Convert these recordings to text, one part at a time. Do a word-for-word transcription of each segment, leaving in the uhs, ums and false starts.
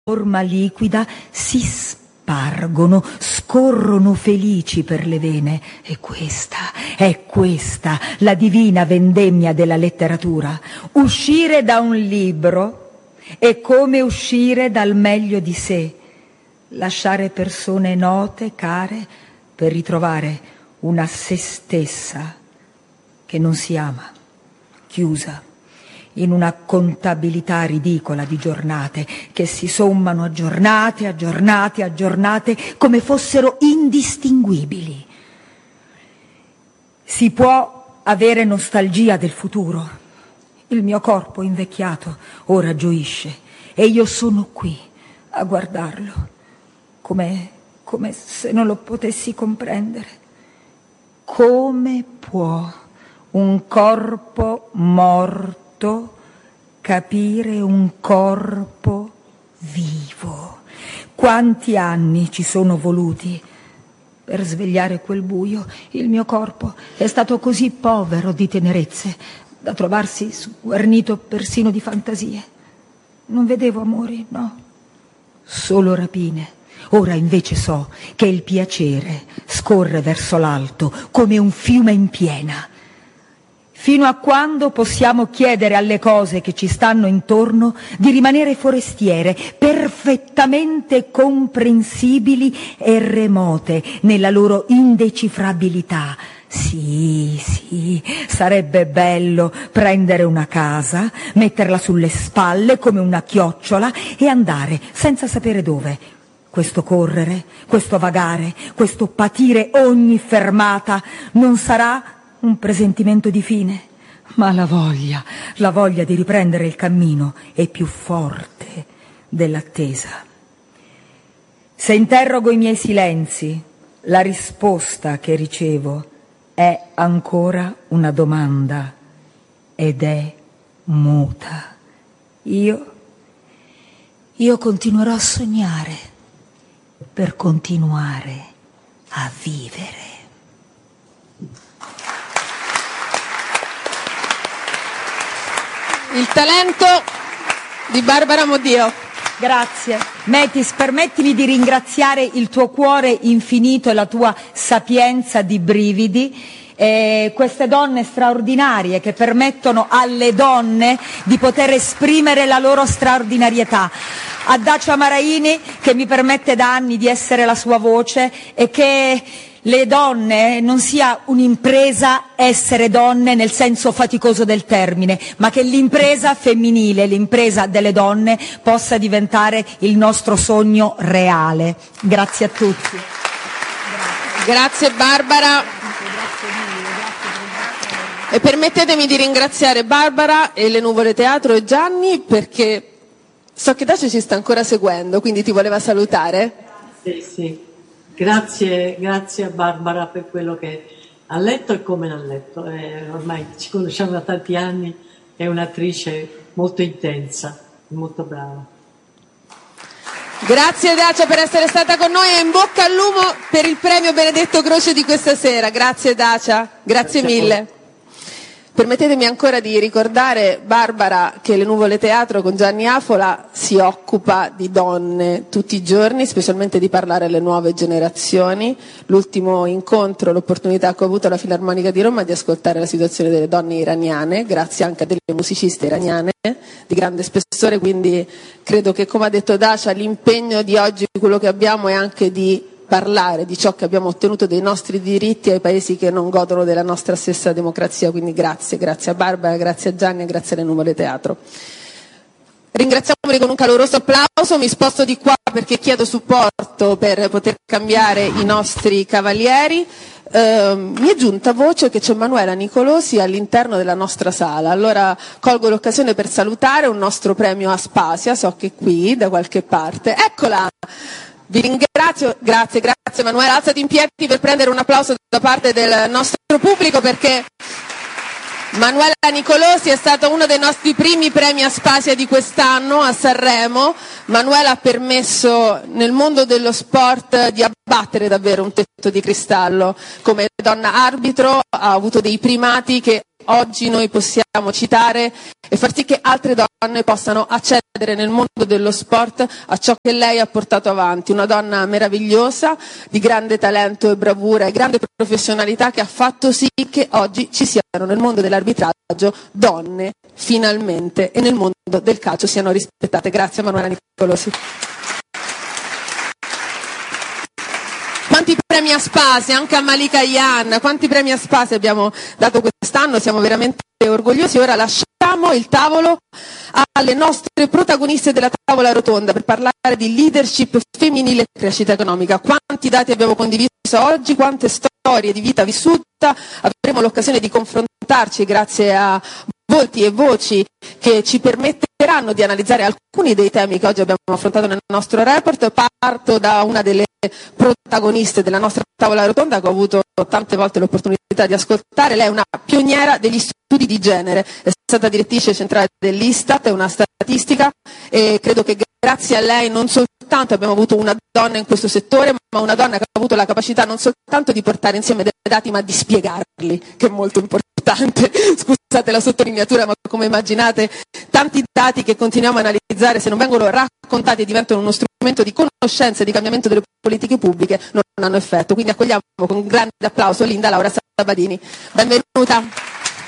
forma liquida si spargono, scorrono felici per le vene. E questa, è questa la divina vendemmia della letteratura. Uscire da un libro è come uscire dal meglio di sé, lasciare persone note, care, per ritrovare una se stessa che non si ama, chiusa in una contabilità ridicola di giornate che si sommano a giornate, a giornate, a giornate, come fossero indistinguibili. Si può avere nostalgia del futuro. Il mio corpo invecchiato ora gioisce e io sono qui a guardarlo, come, come se non lo potessi comprendere. Come può un corpo morto capire un corpo vivo? Quanti anni ci sono voluti per svegliare quel buio? Il mio corpo è stato così povero di tenerezze da trovarsi guarnito persino di fantasie. Non vedevo amori, no, solo rapine. Ora invece so che il piacere scorre verso l'alto come un fiume in piena. Fino a quando possiamo chiedere alle cose che ci stanno intorno di rimanere forestiere, perfettamente comprensibili e remote nella loro indecifrabilità? Sì, sì, sarebbe bello prendere una casa, metterla sulle spalle come una chiocciola e andare senza sapere dove. Questo correre, questo vagare, questo patire ogni fermata non sarà un presentimento di fine, ma la voglia, la voglia di riprendere il cammino è più forte dell'attesa. Se interrogo i miei silenzi, la risposta che ricevo è ancora una domanda ed è muta. Io, io continuerò a sognare per continuare a vivere. Il talento di Barbara Modio. Grazie. Metis, permettimi di ringraziare il tuo cuore infinito e la tua sapienza di brividi, eh, queste donne straordinarie che permettono alle donne di poter esprimere la loro straordinarietà. A Dacia Maraini, che mi permette da anni di essere la sua voce, e che le donne non sia un'impresa essere donne nel senso faticoso del termine, ma che l'impresa femminile, l'impresa delle donne possa diventare il nostro sogno reale. Grazie a tutti. Grazie, grazie Barbara. E permettetemi di ringraziare Barbara e le Nuvole Teatro e Gianni, perché so che Dacia ci sta ancora seguendo, quindi ti voleva salutare. Sì, sì. Grazie, grazie a Barbara per quello che ha letto e come l'ha letto. Eh, ormai ci conosciamo da tanti anni, è un'attrice molto intensa, molto brava. Grazie Dacia per essere stata con noi e in bocca al lupo per il premio Benedetto Croce di questa sera. Grazie Dacia, grazie, grazie mille. Permettetemi ancora di ricordare Barbara che Le Nuvole Teatro con Gianni Afola si occupa di donne tutti i giorni, specialmente di parlare alle nuove generazioni. L'ultimo incontro, l'opportunità che ho avuto alla Filarmonica di Roma di ascoltare la situazione delle donne iraniane, grazie anche a delle musiciste iraniane di grande spessore, quindi credo che, come ha detto Dacia, l'impegno di oggi, quello che abbiamo, è anche di parlare di ciò che abbiamo ottenuto, dei nostri diritti ai paesi che non godono della nostra stessa democrazia. Quindi grazie, grazie a Barbara, grazie a Gianni e grazie alle Nuvole Teatro. Ringraziamoli con un caloroso applauso. Mi sposto di qua perché chiedo supporto per poter cambiare i nostri cavalieri. Eh, mi è giunta voce che c'è Manuela Nicolosi all'interno della nostra sala, allora colgo l'occasione per salutare un nostro premio Aspasia, so che è qui da qualche parte. Eccola! Vi ringrazio, grazie, grazie Manuela, alzati in piedi per prendere un applauso da parte del nostro pubblico, perché Manuela Nicolosi è stata uno dei nostri primi premi Aspasia di quest'anno a Sanremo. Manuela ha permesso nel mondo dello sport di abbattere davvero un tetto di cristallo. Come donna arbitro ha avuto dei primati che oggi noi possiamo citare e far sì che altre donne possano accedere nel mondo dello sport a ciò che lei ha portato avanti. Una donna meravigliosa, di grande talento e bravura e grande professionalità, che ha fatto sì che oggi ci siano nel mondo dell'arbitraggio donne, finalmente, e nel mondo del calcio siano rispettate. Grazie Manuela Nicolosi. Quanti premi a Spasi, anche a Malika Yan, quanti premi a Spasi abbiamo dato quest'anno, siamo veramente orgogliosi. Ora lasciamo il tavolo alle nostre protagoniste della tavola rotonda per parlare di leadership femminile e crescita economica. Quanti dati abbiamo condiviso oggi, quante storie di vita vissuta, avremo l'occasione di confrontarci grazie a volti e voci che ci permetteranno di analizzare alcuni dei temi che oggi abbiamo affrontato nel nostro report. Parto da una delle protagoniste della nostra tavola rotonda che ho avuto tante volte l'opportunità di ascoltare. Lei è una pioniera degli studi di genere, è stata direttrice centrale dell'Istat, è una statistica, e credo che grazie a lei non soltanto abbiamo avuto una donna in questo settore, ma una donna che ha avuto la capacità non soltanto di portare insieme dei dati, ma di spiegarli, che è molto importante. Scusate la sottolineatura, ma come immaginate, tanti dati che continuiamo a analizzare, se non vengono raccontati e diventano uno strumento di conoscenza e di cambiamento delle politiche pubbliche, non hanno effetto. Quindi accogliamo con un grande applauso Linda Laura Sabadini. Benvenuta.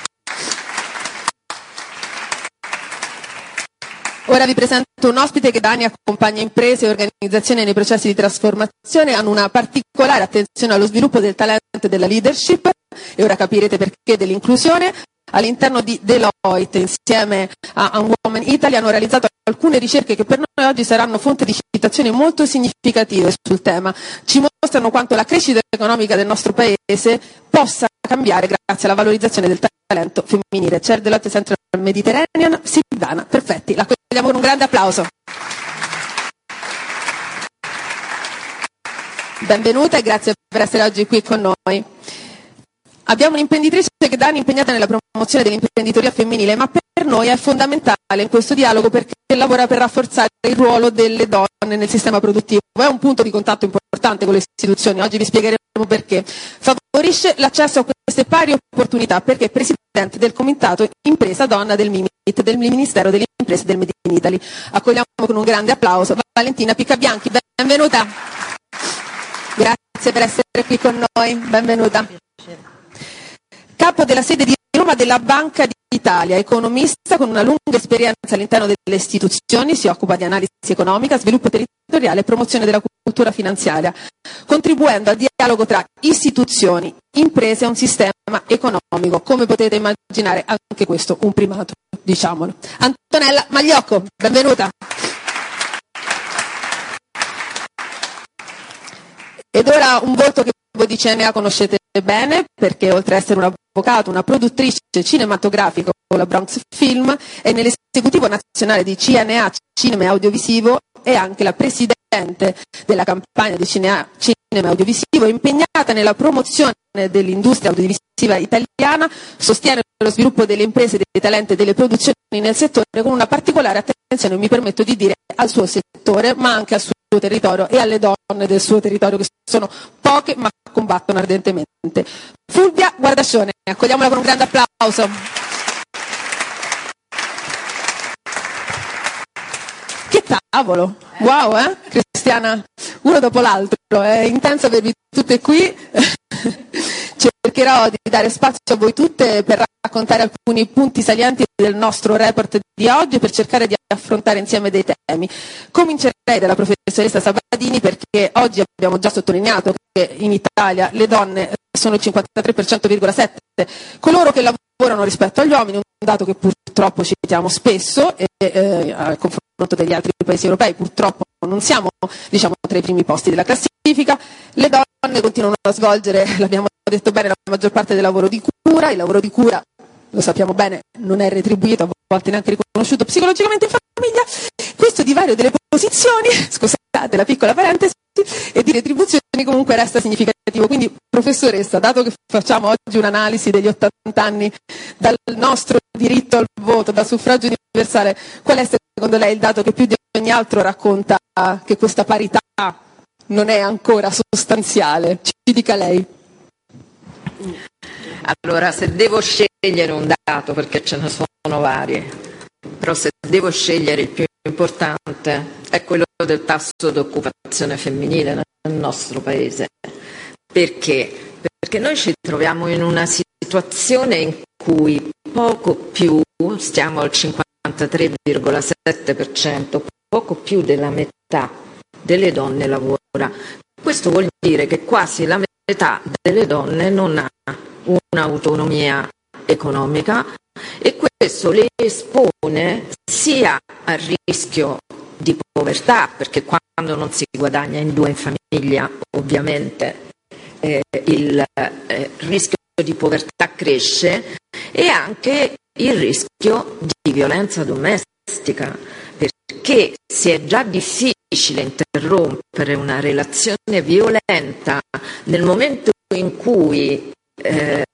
Ora vi presento un ospite che da anni accompagna imprese e organizzazioni nei processi di trasformazione, hanno una particolare attenzione allo sviluppo del talento e della leadership, e ora capirete perché, dell'inclusione. All'interno di Deloitte, insieme a Women Italy, hanno realizzato alcune ricerche che per noi oggi saranno fonte di citazioni molto significative sul tema. Ci mostrano quanto la crescita economica del nostro paese possa cambiare grazie alla valorizzazione del talento femminile. Chair Deloitte Central Mediterranean, Silvana Perfetti. La accogliamo con un grande applauso. Benvenuta e grazie per essere oggi qui con noi. Abbiamo un'imprenditrice che da anni è impegnata nella promozione dell'imprenditoria femminile, ma per noi è fondamentale in questo dialogo perché lavora per rafforzare il ruolo delle donne nel sistema produttivo. È un punto di contatto importante con le istituzioni, oggi vi spiegheremo perché. Favorisce l'accesso a queste pari opportunità perché è presidente del Comitato Impresa Donna del MIMIT, del Ministero delle Imprese del Made in Italy. Accogliamo con un grande applauso Valentina Piccabianchi, benvenuta. Grazie per essere qui con noi, benvenuta. Capo della sede di Roma della Banca d'Italia, economista con una lunga esperienza all'interno delle istituzioni, si occupa di analisi economica, sviluppo territoriale e promozione della cultura finanziaria, contribuendo al dialogo tra istituzioni, imprese e un sistema economico. Come potete immaginare, anche questo un primato, diciamolo. Antonella Magliocco, benvenuta. Ed ora un volto che voi di C N A conoscete bene, perché oltre ad essere un avvocato, una produttrice cinematografica con la Bronx Film, è nell'esecutivo nazionale di C N A Cinema e Audiovisivo, e anche la presidente della campagna di Cinema e Audiovisivo, impegnata nella promozione dell'industria audiovisiva italiana, sostiene lo sviluppo delle imprese, dei talenti e delle produzioni nel settore, con una particolare attenzione, mi permetto di dire, al suo settore, ma anche al suo territorio e alle donne del suo territorio, che sono poche ma combattono ardentemente. Fulvia Guardascione, accogliamola con un grande applauso. Che tavolo, wow, eh? Cristiana, uno dopo l'altro, è intenso avervi tutte qui. Cercherò di dare spazio a voi tutte per raccontare alcuni punti salienti del nostro report di oggi, per cercare di affrontare insieme dei temi. Comincerei dalla professoressa Sabadini, perché oggi abbiamo già sottolineato che in Italia le donne sono il cinquantatré per cento virgola sette, coloro che lavorano rispetto agli uomini, un dato che purtroppo citiamo spesso, e eh, al confronto degli altri paesi europei purtroppo non siamo, diciamo, tra i primi posti della classifica. Le donne continuano a svolgere, l'abbiamo detto bene, la maggior parte del lavoro di cura. Il lavoro di cura, lo sappiamo bene, non è retribuito, a volte neanche riconosciuto psicologicamente in famiglia. Questo divario delle posizioni, scusate la piccola parentesi, e di retribuzioni comunque resta significativo. Quindi, professoressa, dato che facciamo oggi un'analisi degli ottanta anni dal nostro diritto al voto, dal suffragio universale, qual è secondo lei il dato che più di ogni altro racconta che questa parità non è ancora sostanziale? Ci dica lei. Allora, se devo scegliere un dato, perché ce ne sono vari, però se devo scegliere il più importante è quello del tasso di occupazione femminile nel nostro Paese. Perché? Perché noi ci troviamo in una situazione in cui poco più, stiamo al cinquantatré virgola sette per cento, poco più della metà delle donne lavora. Questo vuol dire che quasi la metà delle donne non ha un'autonomia economica e questo le espone sia al rischio di povertà, perché quando non si guadagna in due in famiglia ovviamente eh, il eh, rischio di povertà cresce, e anche il rischio di violenza domestica, perché se è già difficile interrompere una relazione violenta nel momento in cui eh,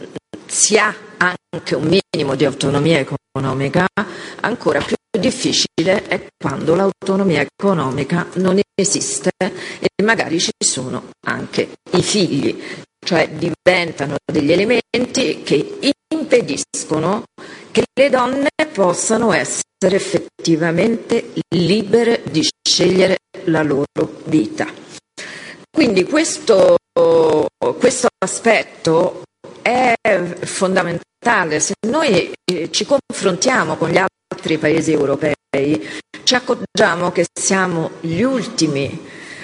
si ha anche un minimo di autonomia economica, ancora più difficile è quando l'autonomia economica non esiste e magari ci sono anche i figli, cioè diventano degli elementi che impediscono che le donne possano essere effettivamente libere di scegliere la loro vita. Quindi questo, questo aspetto è fondamentale. Se noi ci confrontiamo con gli altri paesi europei, ci accorgiamo che siamo gli ultimi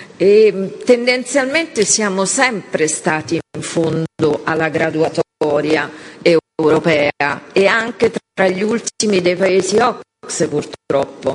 e tendenzialmente siamo sempre stati in fondo alla graduatoria europea e anche tra gli ultimi dei paesi O C S E purtroppo,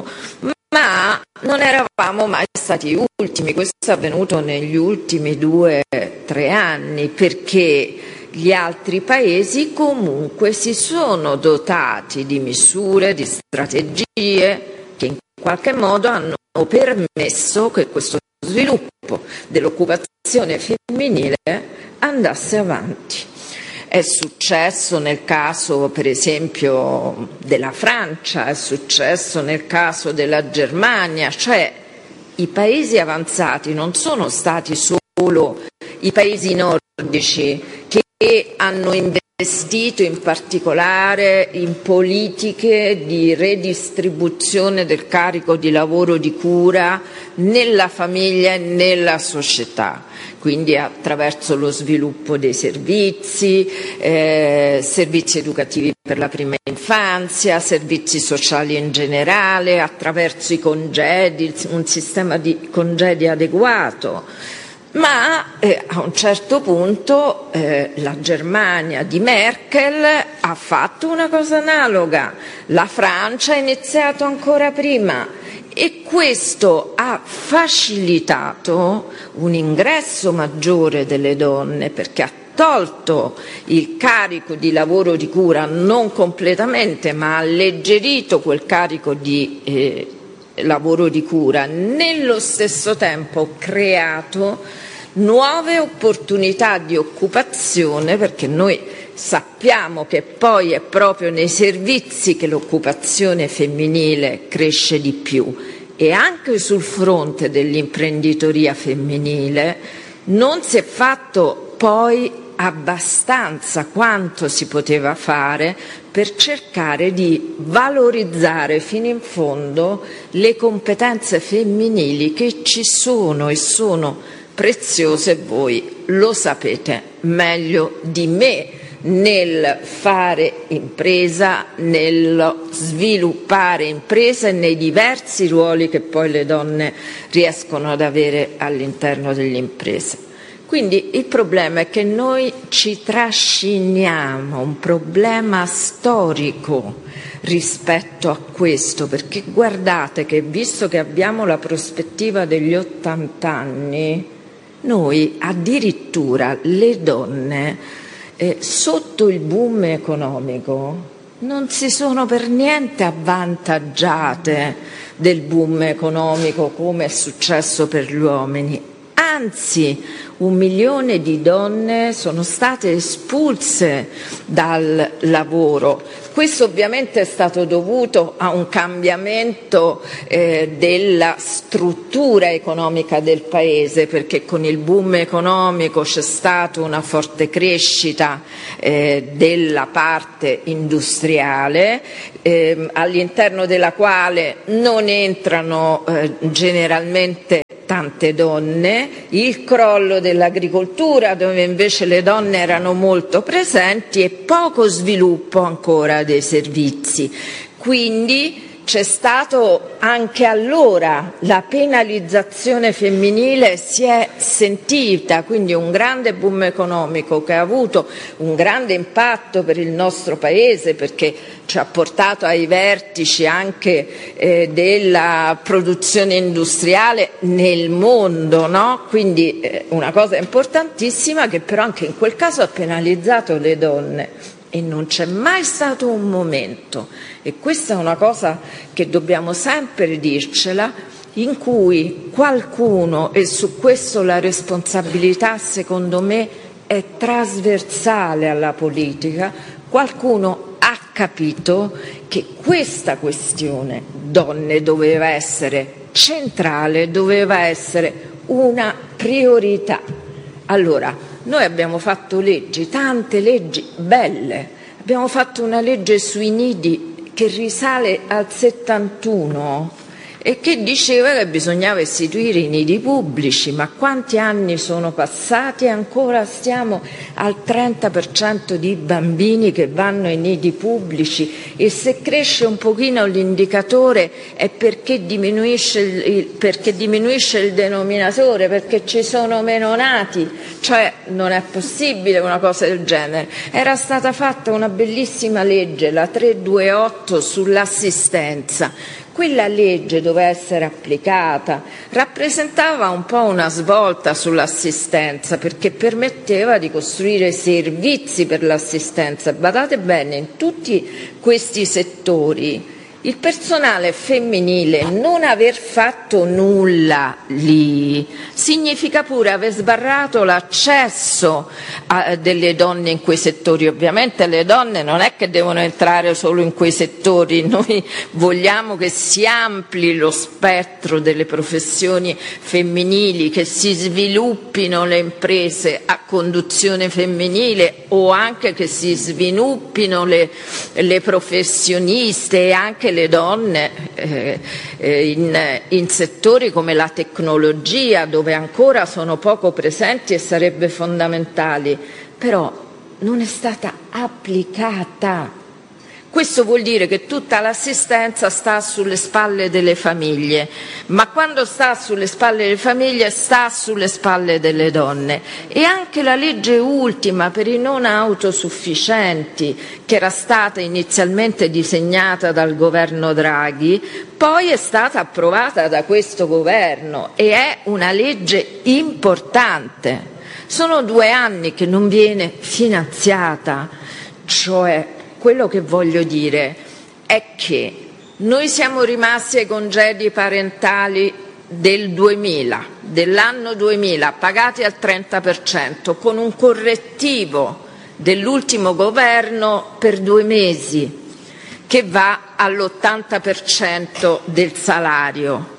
ma non eravamo mai stati ultimi. Questo è avvenuto negli ultimi due o tre anni, perché gli altri paesi comunque si sono dotati di misure, di strategie che in qualche modo hanno permesso che questo sviluppo dell'occupazione femminile andasse avanti. È successo nel caso, per esempio, della Francia, è successo nel caso della Germania, cioè i paesi avanzati non sono stati solo i paesi nordici che hanno investito in particolare in politiche di redistribuzione del carico di lavoro di cura nella famiglia e nella società, quindi attraverso lo sviluppo dei servizi, eh, servizi educativi per la prima infanzia, servizi sociali in generale, attraverso i congedi, un sistema di congedi adeguato. Ma eh, a un certo punto eh, la Germania di Merkel ha fatto una cosa analoga, la Francia ha iniziato ancora prima e questo ha facilitato un ingresso maggiore delle donne, perché ha tolto il carico di lavoro di cura, non completamente, ma ha alleggerito quel carico di eh, lavoro di cura, nello stesso tempo creato nuove opportunità di occupazione, perché noi sappiamo che poi è proprio nei servizi che l'occupazione femminile cresce di più, e anche sul fronte dell'imprenditoria femminile non si è fatto poi abbastanza quanto si poteva fare per cercare di valorizzare fino in fondo le competenze femminili che ci sono e sono preziose, voi lo sapete meglio di me, nel fare impresa, nello sviluppare impresa e nei diversi ruoli che poi le donne riescono ad avere all'interno delle imprese. Quindi il problema è che noi ci trasciniamo un problema storico rispetto a questo, perché guardate che visto che abbiamo la prospettiva degli ottanta anni, noi addirittura le donne eh, sotto il boom economico non si sono per niente avvantaggiate del boom economico come è successo per gli uomini. anzi un milione di donne sono state espulse dal lavoro. Questo ovviamente è stato dovuto a un cambiamento eh, della struttura economica del Paese, perché con il boom economico c'è stata una forte crescita eh, della parte industriale, eh, all'interno della quale non entrano eh, generalmente tante donne, il crollo dell'agricoltura dove invece le donne erano molto presenti e poco sviluppo ancora dei servizi. Quindi c'è stato anche allora la penalizzazione femminile, si è sentita, quindi un grande boom economico che ha avuto un grande impatto per il nostro Paese perché ci ha portato ai vertici anche eh, della produzione industriale nel mondo, no? Quindi eh, una cosa importantissima che però anche in quel caso ha penalizzato le donne. E non c'è mai stato un momento, e questa è una cosa che dobbiamo sempre dircela, in cui qualcuno, e su questo la responsabilità secondo me è trasversale alla politica, qualcuno ha capito che questa questione donne doveva essere centrale, doveva essere una priorità. Allora, noi abbiamo fatto leggi, tante leggi belle, abbiamo fatto una legge sui nidi che risale al settantuno e che diceva che bisognava istituire i nidi pubblici, ma quanti anni sono passati e ancora stiamo al trenta per cento di bambini che vanno ai nidi pubblici, e se cresce un pochino l'indicatore è perché diminuisce il, perché diminuisce il denominatore, perché ci sono meno nati, cioè non è possibile una cosa del genere. Era stata fatta una bellissima legge, la trecentoventotto, sull'assistenza. Quella legge doveva essere applicata, rappresentava un po' una svolta sull'assistenza perché permetteva di costruire servizi per l'assistenza. Badate bene, in tutti questi settori il personale femminile non aver fatto nulla lì significa pure aver sbarrato l'accesso a, delle donne in quei settori. Ovviamente le donne non è che devono entrare solo in quei settori, noi vogliamo che si ampli lo spettro delle professioni femminili, che si sviluppino le imprese a conduzione femminile o anche che si sviluppino le, le professioniste e anche le donne eh, eh, in, in settori come la tecnologia, dove ancora sono poco presenti e sarebbe fondamentale, però non è stata applicata. Questo vuol dire che tutta l'assistenza sta sulle spalle delle famiglie, ma quando sta sulle spalle delle famiglie sta sulle spalle delle donne. E anche la legge ultima per i non autosufficienti, che era stata inizialmente disegnata dal governo Draghi, poi è stata approvata da questo governo e è una legge importante. Sono due anni che non viene finanziata, cioè quello che voglio dire è che noi siamo rimasti ai congedi parentali del duemila, dell'anno duemila, pagati al trenta per cento, con un correttivo dell'ultimo governo per due mesi, che va all'ottanta per cento del salario.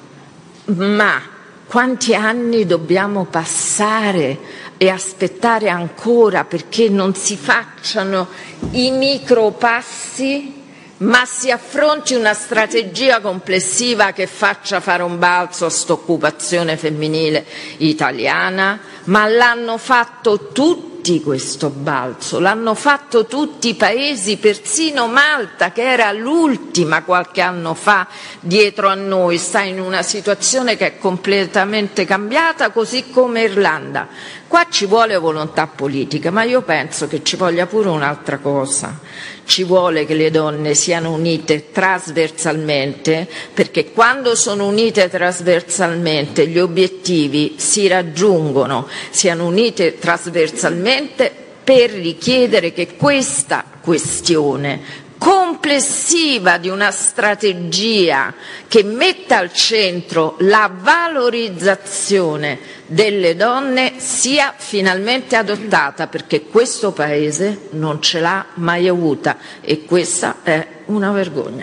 Ma quanti anni dobbiamo passare e aspettare ancora perché non si facciano i micropassi, ma si affronti una strategia complessiva che faccia fare un balzo a st'occupazione femminile italiana? Ma l'hanno fatto tutti questo balzo, l'hanno fatto tutti i paesi, persino Malta, che era l'ultima qualche anno fa dietro a noi, sta in una situazione che è completamente cambiata, così come Irlanda. Qua ci vuole volontà politica, ma io penso che ci voglia pure un'altra cosa. Ci vuole che le donne siano unite trasversalmente, perché quando sono unite trasversalmente gli obiettivi si raggiungono, siano unite trasversalmente per richiedere che questa questione complessiva di una strategia che metta al centro la valorizzazione delle donne sia finalmente adottata, perché questo Paese non ce l'ha mai avuta e questa è una vergogna.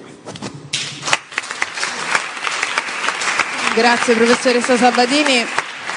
Grazie professoressa Sabatini.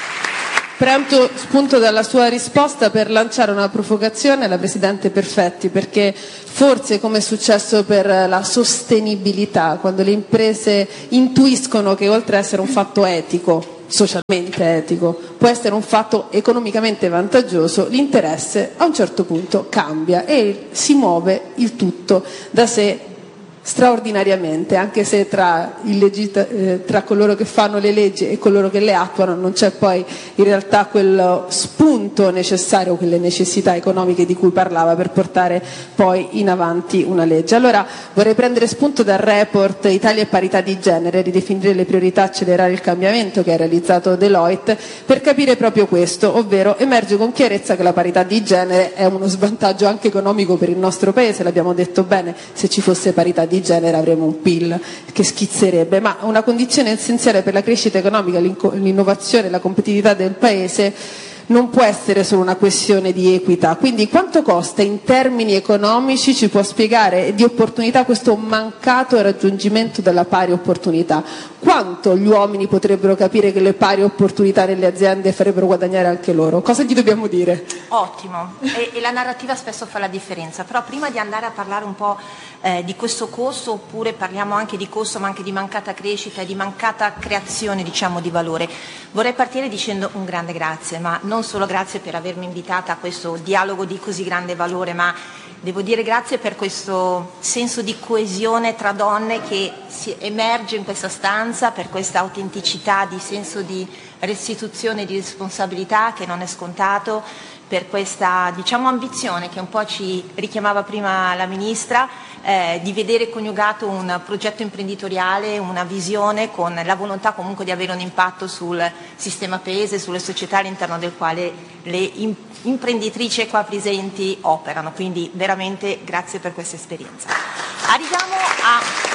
Prendo spunto dalla sua risposta per lanciare una provocazione alla Presidente Perfetti, perché forse, come è successo per la sostenibilità, quando le imprese intuiscono che oltre ad essere un fatto etico, socialmente etico, può essere un fatto economicamente vantaggioso, l'interesse a un certo punto cambia e si muove il tutto da sé straordinariamente, anche se tra, il legita, eh, tra coloro che fanno le leggi e coloro che le attuano non c'è poi in realtà quello spunto necessario, quelle necessità economiche di cui parlava per portare poi in avanti una legge. Allora vorrei prendere spunto dal report Italia e parità di genere, ridefinire le priorità, accelerare il cambiamento, che ha realizzato Deloitte, per capire proprio questo, ovvero emerge con chiarezza che la parità di genere è uno svantaggio anche economico per il nostro Paese, l'abbiamo detto bene, se ci fosse parità di genere avremo un P I L che schizzerebbe, ma una condizione essenziale per la crescita economica, l'innovazione e la competitività del Paese non può essere solo una questione di equità. Quindi quanto costa in termini economici, ci può spiegare, di opportunità questo mancato raggiungimento della pari opportunità? Quanto gli uomini potrebbero capire che le pari opportunità nelle aziende farebbero guadagnare anche loro? Cosa gli dobbiamo dire? Ottimo, e, e la narrativa spesso fa la differenza, però prima di andare a parlare un po' eh, di questo costo, oppure parliamo anche di costo ma anche di mancata crescita e di mancata creazione, diciamo, di valore, vorrei partire dicendo un grande grazie, ma non solo grazie per avermi invitata a questo dialogo di così grande valore, ma devo dire grazie per questo senso di coesione tra donne che si emerge in questa stanza, per questa autenticità di senso di restituzione di responsabilità che non è scontato, per questa, diciamo, ambizione che un po' ci richiamava prima la Ministra, eh, di vedere coniugato un progetto imprenditoriale, una visione con la volontà comunque di avere un impatto sul sistema Paese, sulle società all'interno del quale le imprenditrici qua presenti operano. Quindi veramente grazie per questa esperienza. Arriviamo a...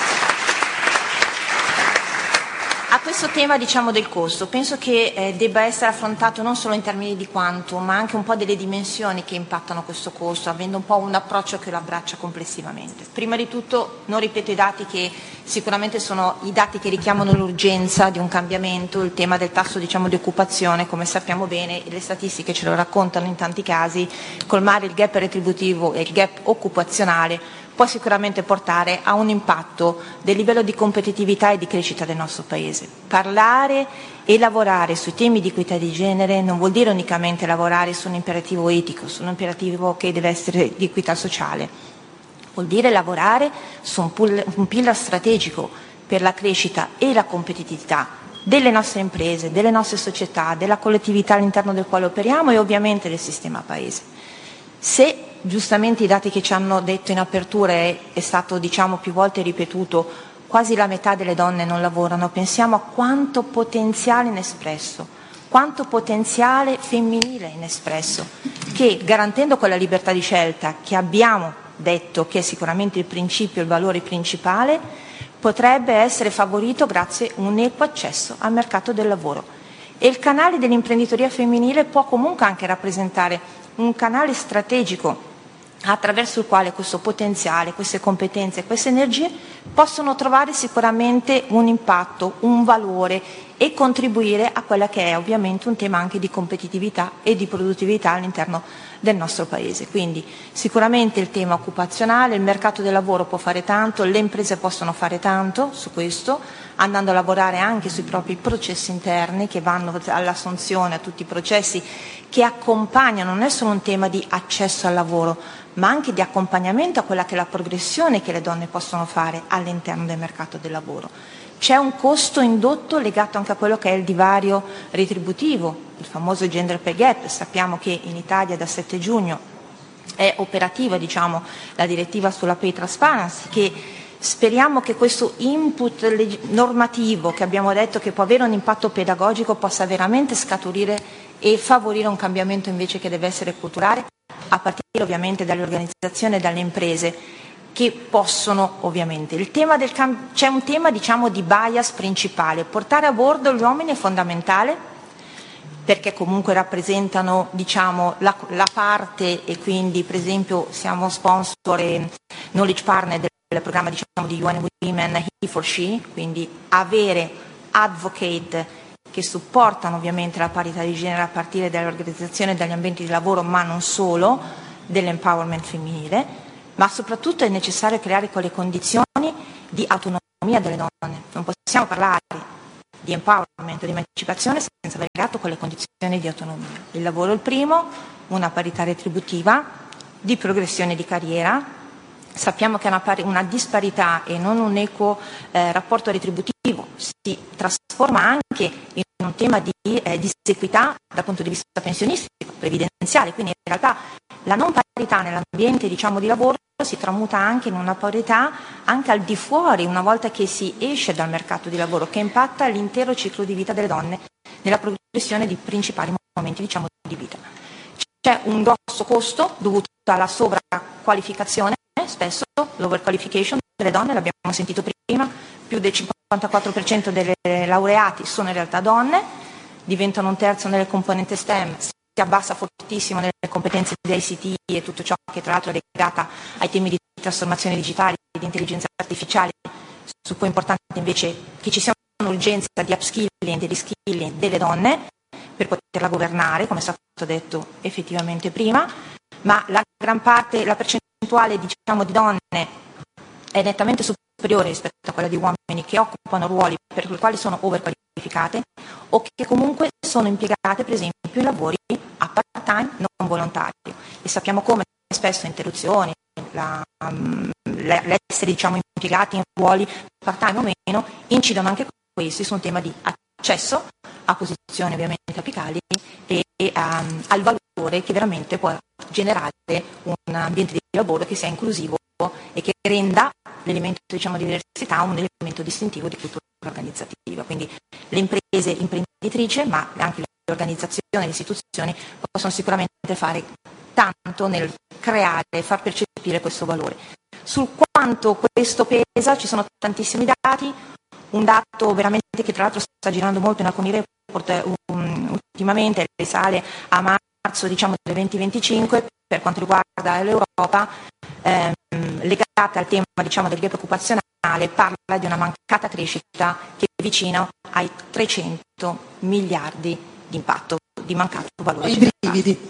A questo tema, diciamo, del costo, penso che eh, debba essere affrontato non solo in termini di quanto, ma anche un po' delle dimensioni che impattano questo costo, avendo un po' un approccio che lo abbraccia complessivamente. Prima di tutto non ripeto i dati che sicuramente sono i dati che richiamano l'urgenza di un cambiamento, il tema del tasso, diciamo, di occupazione, come sappiamo bene, e le statistiche ce lo raccontano in tanti casi, colmare il gap retributivo e il gap occupazionale può sicuramente portare a un impatto del livello di competitività e di crescita del nostro Paese. Parlare e lavorare sui temi di equità di genere non vuol dire unicamente lavorare su un imperativo etico, su un imperativo che deve essere di equità sociale, vuol dire lavorare su un, pool, un pillar strategico per la crescita e la competitività delle nostre imprese, delle nostre società, della collettività all'interno del quale operiamo e ovviamente del sistema Paese. Se giustamente i dati che ci hanno detto in apertura è, è stato, diciamo, più volte ripetuto, quasi la metà delle donne non lavorano, pensiamo a quanto potenziale inespresso, quanto potenziale femminile inespresso, che garantendo quella libertà di scelta che abbiamo detto che è sicuramente il principio, il valore principale, potrebbe essere favorito grazie a un equo accesso al mercato del lavoro. E il canale dell'imprenditoria femminile può comunque anche rappresentare un canale strategico attraverso il quale questo potenziale, queste competenze, queste energie possono trovare sicuramente un impatto, un valore e contribuire a quella che è ovviamente un tema anche di competitività e di produttività all'interno del nostro Paese. Quindi sicuramente il tema occupazionale, il mercato del lavoro può fare tanto, le imprese possono fare tanto su questo, andando a lavorare anche sui propri processi interni che vanno all'assunzione, a tutti i processi che accompagnano, non è solo un tema di accesso al lavoro, ma anche di accompagnamento a quella che è la progressione che le donne possono fare all'interno del mercato del lavoro. C'è un costo indotto legato anche a quello che è il divario retributivo, il famoso gender pay gap. Sappiamo che in Italia da sette giugno è operativa, diciamo, la direttiva sulla pay transparency, che speriamo che questo input normativo che abbiamo detto che può avere un impatto pedagogico possa veramente scaturire e favorire un cambiamento invece che deve essere culturale, a partire ovviamente dalle organizzazioni e dalle imprese, che possono ovviamente. Il tema del cam- c'è un tema diciamo di bias principale, portare a bordo gli uomini è fondamentale perché comunque rappresentano diciamo la, la parte e quindi per esempio siamo sponsor e knowledge partner del programma diciamo di U N Women He for She, quindi avere advocate che supportano ovviamente la parità di genere a partire dall'organizzazione e dagli ambienti di lavoro, ma non solo, dell'empowerment femminile, ma soprattutto è necessario creare quelle condizioni di autonomia delle donne. Non possiamo parlare di empowerment, di emancipazione senza aver creato quelle condizioni di autonomia. Il lavoro è il primo, una parità retributiva, di progressione di carriera. Sappiamo che una, pari, una disparità e non un equo eh, rapporto retributivo si trasforma anche in un tema di eh, disequità dal punto di vista pensionistico, previdenziale, quindi in realtà la non parità nell'ambiente diciamo, di lavoro si tramuta anche in una parità anche al di fuori, una volta che si esce dal mercato di lavoro, che impatta l'intero ciclo di vita delle donne nella progressione di principali momenti diciamo, di vita. C'è un grosso costo dovuto alla sovraqualificazione, spesso l'overqualification delle donne, l'abbiamo sentito prima, più del cinquantaquattro per cento delle laureati sono in realtà donne, diventano un terzo nelle componenti STEM, si abbassa fortissimo nelle competenze di I C T e tutto ciò che tra l'altro è legata ai temi di trasformazione digitale, di intelligenza artificiale, su cui è importante invece che ci sia un'urgenza di upskilling e di skilling delle donne per poterla governare, come è stato detto effettivamente prima, ma la gran parte, la percentuale diciamo, di donne è nettamente superiore rispetto a quella di uomini che occupano ruoli per i quali sono overqualificate o che comunque sono impiegate per esempio in lavori a part-time non volontario e sappiamo come spesso interruzioni, la, um, l'essere diciamo, impiegati in ruoli part-time o meno incidono anche questi su un tema di accesso a posizioni ovviamente apicali e um, al valore che veramente può generare un ambiente di lavoro che sia inclusivo e che renda l'elemento diciamo, di diversità un elemento distintivo di cultura organizzativa. Quindi le imprese imprenditrici, ma anche le organizzazioni e le istituzioni possono sicuramente fare tanto nel creare e far percepire questo valore. Sul quanto questo pesa ci sono tantissimi dati, un dato veramente che tra l'altro sta girando molto in alcuni report um, ultimamente, risale a marzo diciamo, del duemilaventicinque per quanto riguarda l'Europa, ehm, legata al tema diciamo, del gap occupazionale, parla di una mancata crescita che è vicino ai trecento miliardi di impatto, di mancato valore. I brividi.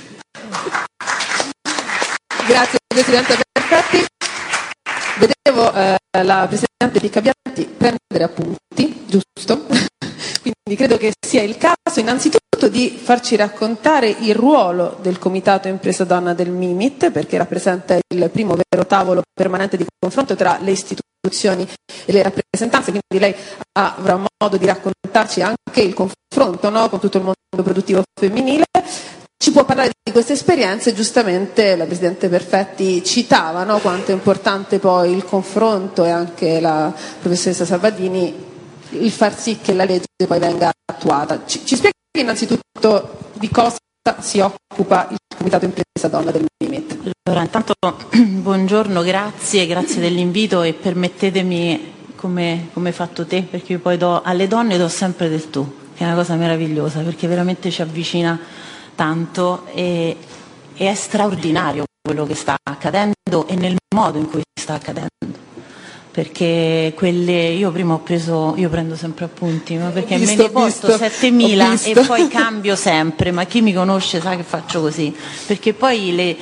Grazie Presidente Perfetti. Vedevo eh, la Presidente Piccabianti prendere appunti, giusto? Quindi credo che sia il caso innanzitutto di farci raccontare il ruolo del Comitato Impresa Donna del MIMIT, perché rappresenta il primo vero tavolo permanente di confronto tra le istituzioni e le rappresentanze, quindi lei avrà modo di raccontarci anche il confronto no, con tutto il mondo produttivo femminile. Ci può parlare di queste esperienze, giustamente la Presidente Perfetti citava no, quanto è importante poi il confronto e anche la Professoressa Salvadini il far sì che la legge poi venga attuata. Ci, ci spieghi innanzitutto di cosa si occupa il Comitato Impresa Donna del MIMIT? Allora, intanto buongiorno, grazie, grazie dell'invito e permettetemi come, come hai fatto te, perché io poi do, alle donne do sempre del tu, che è una cosa meravigliosa, perché veramente ci avvicina tanto e, e è straordinario quello che sta accadendo e nel modo in cui sta accadendo. Perché quelle io prima ho preso, io prendo sempre appunti, ma perché visto, me ne porto settemila e poi cambio sempre, ma chi mi conosce sa che faccio così, perché poi le,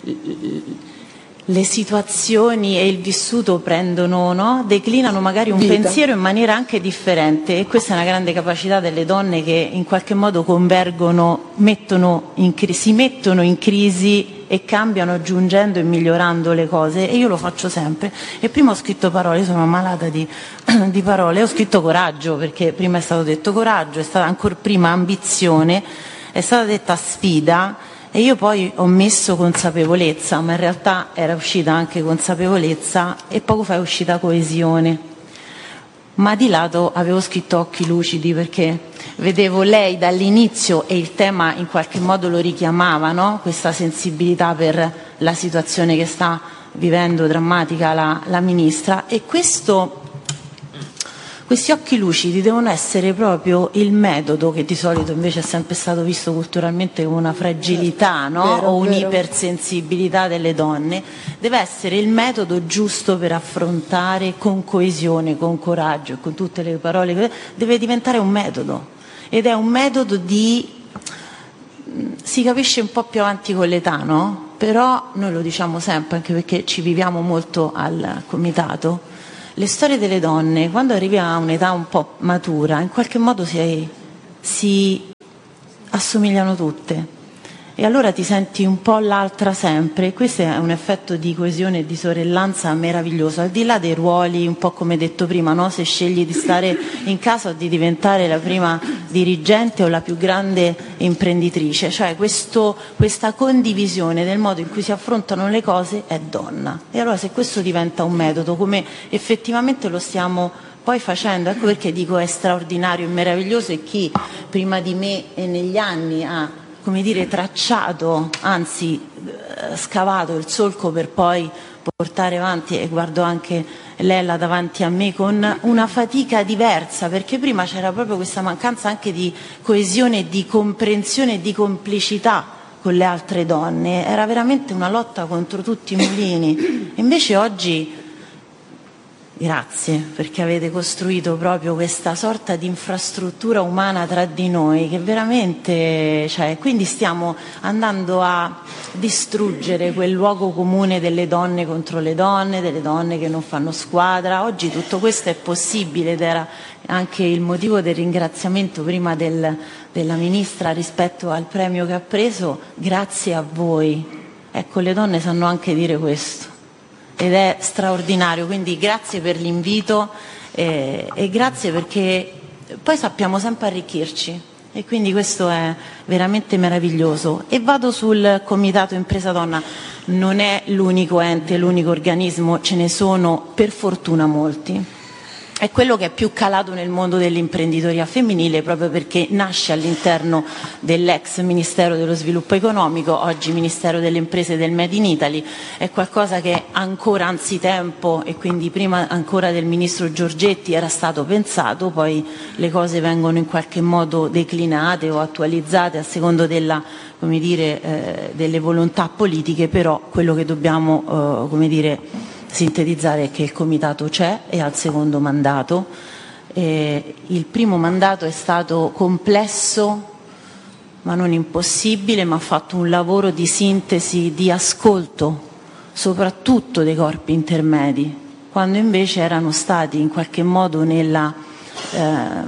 le situazioni e il vissuto prendono, no? Declinano magari un Vita. pensiero in maniera anche differente e questa è una grande capacità delle donne che in qualche modo convergono, mettono in cri- si mettono in crisi e cambiano aggiungendo e migliorando le cose e io lo faccio sempre. E prima ho scritto parole, io sono malata di, di parole, ho scritto coraggio, perché prima è stato detto coraggio, è stata ancora prima ambizione, è stata detta sfida e io poi ho messo consapevolezza, ma in realtà era uscita anche consapevolezza e poco fa è uscita coesione. Ma di lato avevo scritto occhi lucidi perché vedevo lei dall'inizio e il tema in qualche modo lo richiamava, no? Questa sensibilità per la situazione che sta vivendo drammatica la, la Ministra, e questo, questi occhi lucidi devono essere proprio il metodo, che di solito invece è sempre stato visto culturalmente come una fragilità, no? Vero, o vero. un'ipersensibilità delle donne, deve essere il metodo giusto per affrontare con coesione, con coraggio, con tutte le parole, deve diventare un metodo, ed è un metodo di, si capisce un po' più avanti con l'età, no? Però noi lo diciamo sempre, anche perché ci viviamo molto al comitato, le storie delle donne, quando arrivi a un'età un po' matura, in qualche modo si, si assomigliano tutte, e allora ti senti un po' l'altra sempre. Questo è un effetto di coesione e di sorellanza meraviglioso, al di là dei ruoli, un po' come detto prima, no? Se scegli di stare in casa o di diventare la prima dirigente o la più grande imprenditrice, cioè questo, questa condivisione del modo in cui si affrontano le cose è donna. E allora se questo diventa un metodo, come effettivamente lo stiamo poi facendo, ecco perché dico è straordinario e meraviglioso, e chi prima di me e negli anni ha, come dire, tracciato, anzi eh, scavato il solco per poi portare avanti, e guardo anche Lella davanti a me con una fatica diversa, perché prima c'era proprio questa mancanza anche di coesione, di comprensione e di complicità con le altre donne, era veramente una lotta contro tutti i mulini. Invece oggi grazie, perché avete costruito proprio questa sorta di infrastruttura umana tra di noi che veramente, cioè, quindi stiamo andando a distruggere quel luogo comune delle donne contro le donne, delle donne che non fanno squadra. Oggi tutto questo è possibile, ed era anche il motivo del ringraziamento prima del, della Ministra rispetto al premio che ha preso, grazie a voi. Ecco, le donne sanno anche dire questo, ed è straordinario, quindi grazie per l'invito, eh, e grazie perché poi sappiamo sempre arricchirci, e quindi questo è veramente meraviglioso. E vado sul Comitato Impresa Donna. Non è l'unico ente, l'unico organismo, ce ne sono per fortuna molti. È quello che è più calato nel mondo dell'imprenditoria femminile, proprio perché nasce all'interno dell'ex Ministero dello Sviluppo Economico, oggi Ministero delle Imprese e del Made in Italy. È qualcosa che ancora anzitempo, e quindi prima ancora del Ministro Giorgetti, era stato pensato, poi le cose vengono in qualche modo declinate o attualizzate a secondo della, come dire, eh, delle volontà politiche, però quello che dobbiamo, eh, come dire, sintetizzare è che il Comitato c'è, e al secondo mandato. Eh, il primo mandato è stato complesso ma non impossibile, ma ha fatto un lavoro di sintesi, di ascolto, soprattutto dei corpi intermedi, quando invece erano stati in qualche modo nella, eh,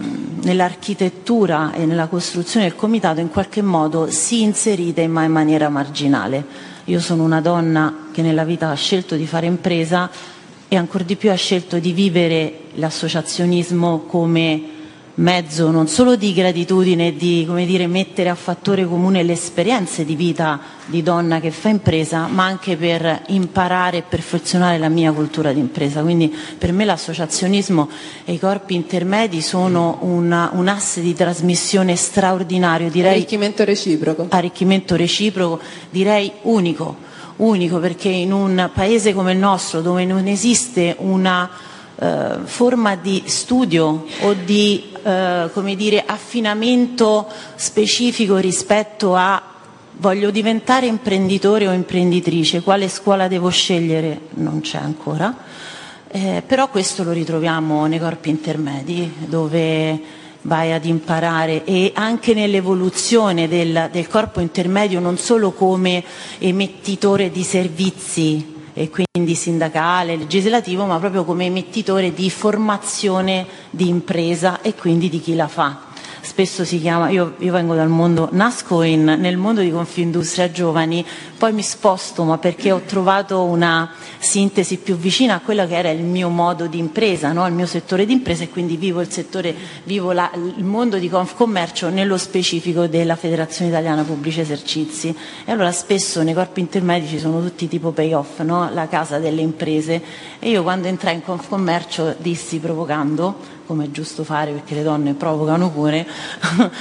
nell'architettura e nella costruzione del Comitato in qualche modo si inserite, ma in maniera marginale. Io sono una donna che nella vita ha scelto di fare impresa, e ancor di più ha scelto di vivere l'associazionismo come mezzo non solo di gratitudine e di, come dire, mettere a fattore comune le esperienze di vita di donna che fa impresa, ma anche per imparare e perfezionare la mia cultura di impresa. Quindi per me l'associazionismo e i corpi intermedi sono una, un asse di trasmissione straordinario, direi arricchimento reciproco. Arricchimento reciproco, direi unico, unico perché in un paese come il nostro, dove non esiste una eh, forma di studio o di eh, come dire, affinamento specifico rispetto a voglio diventare imprenditore o imprenditrice, quale scuola devo scegliere, non c'è ancora, eh, però questo lo ritroviamo nei corpi intermedi, dove vai ad imparare, e anche nell'evoluzione del, del corpo intermedio, non solo come emettitore di servizi e quindi sindacale, legislativo, ma proprio come emettitore di formazione di impresa e quindi di chi la fa. Spesso si chiama, io, io vengo dal mondo, nasco in, nel mondo di Confindustria Giovani, poi mi sposto, ma perché ho trovato una sintesi più vicina a quello che era il mio modo di impresa, no? Il mio settore di impresa, e quindi vivo il settore, vivo la, il mondo di Confcommercio nello specifico della Federazione Italiana Pubblici Esercizi. E allora spesso nei corpi intermedi ci sono tutti tipo payoff, no? La casa delle imprese, e io quando entrai in Confcommercio dissi, provocando, come è giusto fare perché le donne provocano pure,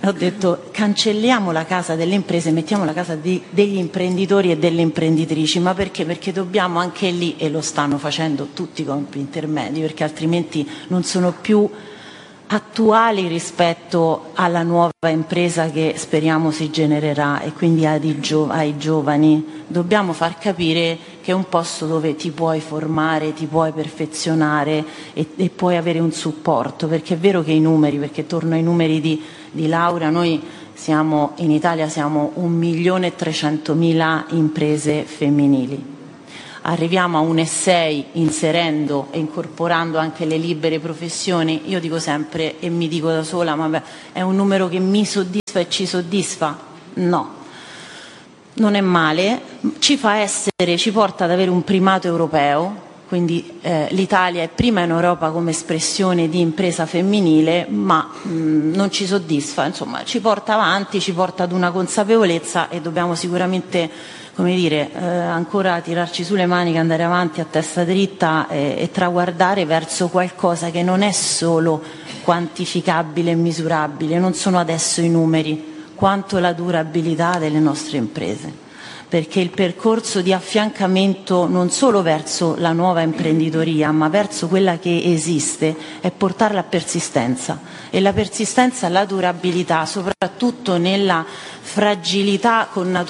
ho detto cancelliamo la casa delle imprese e mettiamo la casa di, degli imprenditori e delle imprenditrici. Ma perché? Perché dobbiamo anche lì, e lo stanno facendo tutti i corpi intermedi, perché altrimenti non sono più attuali rispetto alla nuova impresa che speriamo si genererà, e quindi ai, gio- ai giovani dobbiamo far capire che è un posto dove ti puoi formare, ti puoi perfezionare e, e puoi avere un supporto, perché è vero che i numeri, perché torno ai numeri di, di Laura, noi siamo in Italia siamo un milione e trecentomila imprese femminili. Arriviamo a un e sei inserendo e incorporando anche le libere professioni. Io dico sempre, e mi dico da sola, ma beh, è un numero che mi soddisfa e ci soddisfa? No, non è male, ci fa essere, ci porta ad avere un primato europeo, quindi eh, l'Italia è prima in Europa come espressione di impresa femminile, ma mh, non ci soddisfa, insomma ci porta avanti, ci porta ad una consapevolezza, e dobbiamo sicuramente, come dire, eh, ancora tirarci su le maniche, andare avanti a testa dritta e, e traguardare verso qualcosa che non è solo quantificabile e misurabile, non sono adesso i numeri, quanto la durabilità delle nostre imprese. Perché il percorso di affiancamento non solo verso la nuova imprenditoria, ma verso quella che esiste, è portarla a persistenza. E la persistenza, la durabilità, soprattutto nella fragilità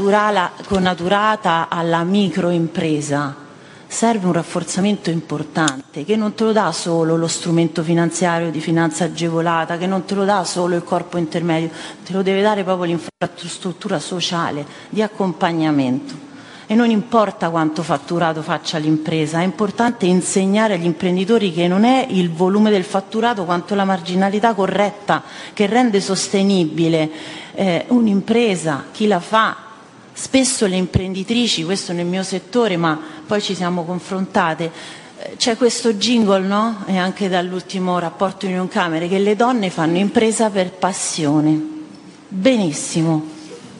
connaturata alla microimpresa, serve un rafforzamento importante, che non te lo dà solo lo strumento finanziario di finanza agevolata, che non te lo dà solo il corpo intermedio, te lo deve dare proprio l'infrastruttura sociale di accompagnamento. E non importa quanto fatturato faccia l'impresa, è importante insegnare agli imprenditori che non è il volume del fatturato quanto la marginalità corretta che rende sostenibile eh, un'impresa, chi la fa. Spesso le imprenditrici, questo nel mio settore, ma poi ci siamo confrontate, c'è questo jingle, no? E anche dall'ultimo rapporto di Unioncamere, che le donne fanno impresa per passione. Benissimo.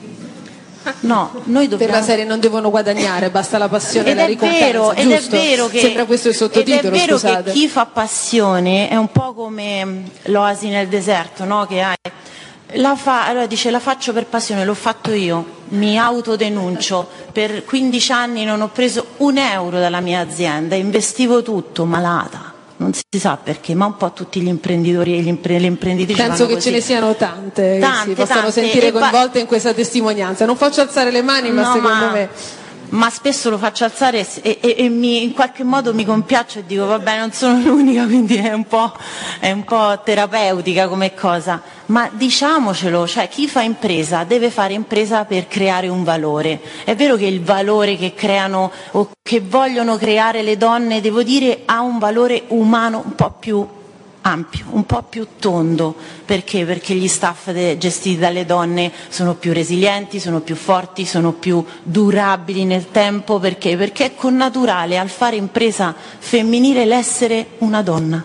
No, noi dobbiamo... Per la serie non devono guadagnare, basta la passione e ed la è ricompensa, vero, ed giusto? è vero che, sembra questo il sottotitolo, ed è vero scusate. che chi fa passione è un po' come l'oasi nel deserto, no? Che hai La fa, allora dice la faccio per passione, l'ho fatto io, mi autodenuncio, per quindici anni non ho preso un euro dalla mia azienda, investivo tutto, malata, non si sa perché, ma un po' tutti gli imprenditori e gli impre- le imprenditrici penso che così. ce ne siano tante, tante che si possano tante, sentire coinvolte va- in questa testimonianza. Non faccio alzare le mani, ma no, secondo ma... me ma spesso lo faccio alzare e, e, e mi, in qualche modo mi compiaccio e dico vabbè, non sono l'unica, quindi è un po', è un po' terapeutica come cosa, ma diciamocelo, cioè chi fa impresa deve fare impresa per creare un valore. È vero che il valore che creano o che vogliono creare le donne, devo dire, ha un valore umano un po' più ampio, un po' più tondo. Perché? Perché gli staff de- gestiti dalle donne sono più resilienti, sono più forti, sono più durabili nel tempo. Perché? Perché è connaturale al fare impresa femminile l'essere una donna.